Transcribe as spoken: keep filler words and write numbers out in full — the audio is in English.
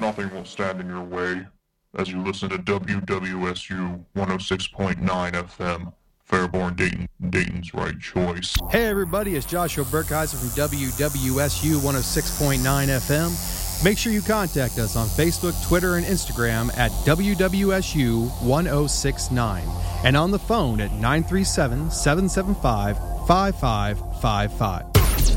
nothing will stand in your way as you listen to W W S U one oh six point nine F M, Fairborn, Dayton, Dayton's right choice. Hey everybody, it's Joshua Burkheiser from W W S U one oh six point nine F M. Make sure you contact us on Facebook, Twitter, and Instagram at W W S U one oh six nine and on the phone at nine three seven, seven seven five, five five five five.